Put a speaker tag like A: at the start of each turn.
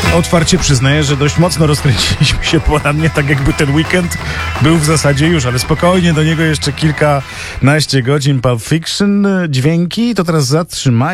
A: Otwarcie przyznaję, że dość mocno rozkręciliśmy się porannie, tak jakby ten weekend był w zasadzie już, ale spokojnie, do niego jeszcze kilkanaście godzin. Pulp Fiction, dźwięki, to teraz zatrzymaj.